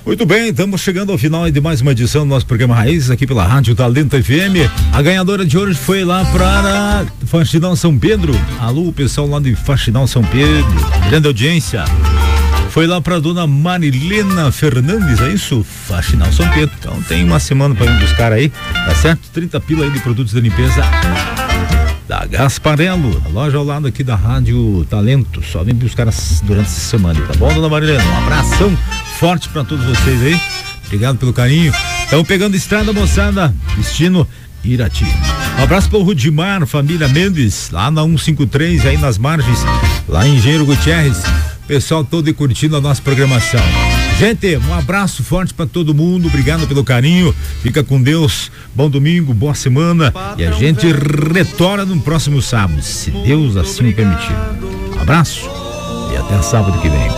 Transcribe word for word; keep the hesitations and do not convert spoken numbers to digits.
Muito bem, estamos chegando ao final de mais uma edição do nosso programa Raiz aqui pela Rádio Talento F M. A ganhadora de hoje foi lá para Faxinal São Pedro. Alô, pessoal lá de Faxinal São Pedro, grande audiência. Foi lá para dona Marilena Fernandes, é isso? Faxinal São Pedro. Então tem uma semana para ir buscar aí, tá certo? trinta pila aí de produtos de limpeza da Gasparello, a loja ao lado aqui da Rádio Talento. Só vem buscar durante essa semana, tá bom, dona Marilena? Um abração forte para todos vocês aí. Obrigado pelo carinho. Estamos pegando estrada, moçada, destino Irati. Um abraço para o Rudimar, família Mendes, lá na cento e cinquenta e três, aí nas margens, lá em Engenheiro Gutierrez. Pessoal todo e curtindo a nossa programação. Gente, um abraço forte para todo mundo, obrigado pelo carinho, fica com Deus, bom domingo, boa semana e a gente retorna no próximo sábado, se Deus assim o permitir. Um abraço e até sábado que vem.